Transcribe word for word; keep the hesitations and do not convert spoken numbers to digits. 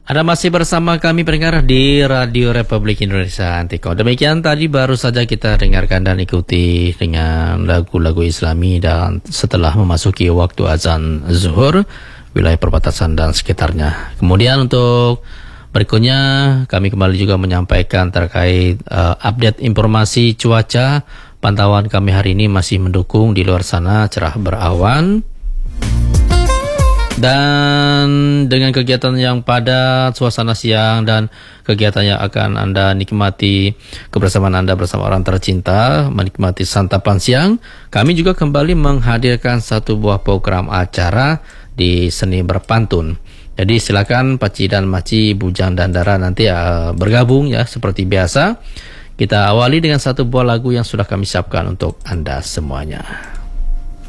Anda masih bersama kami pendengar di Radio Republik Indonesia Antiko. Demikian tadi baru saja kita dengarkan dan ikuti dengan lagu-lagu Islami dan setelah memasuki waktu azan zuhur wilayah perbatasan dan sekitarnya. Kemudian untuk berikutnya kami kembali juga menyampaikan terkait uh, update informasi cuaca. Pantauan kami hari ini masih mendukung di luar sana cerah berawan. Dan dengan kegiatan yang padat, suasana siang dan kegiatan yang akan Anda nikmati kebersamaan Anda bersama orang tercinta, menikmati santapan siang, kami juga kembali menghadirkan satu buah program acara di Seni Berpantun. Jadi silakan Paci dan Maci, Bujang dan Dara nanti uh, bergabung ya seperti biasa. Kita awali dengan satu buah lagu yang sudah kami siapkan untuk Anda semuanya.